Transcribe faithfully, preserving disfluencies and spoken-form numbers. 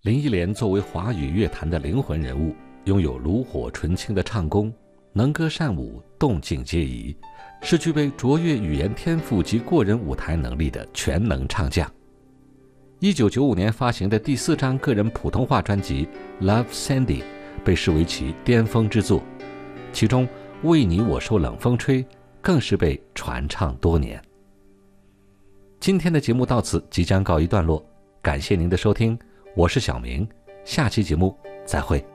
林忆莲作为华语乐坛的灵魂人物，拥有炉火纯青的唱功，能歌善舞，动静皆宜，是具备卓越语言天赋及过人舞台能力的全能唱将。一九九五年发行的第四张个人普通话专辑《Love Sandy》被视为其巅峰之作，其中《为你我受冷风吹》更是被传唱多年。今天的节目到此即将告一段落，感谢您的收听，我是小明，下期节目再会。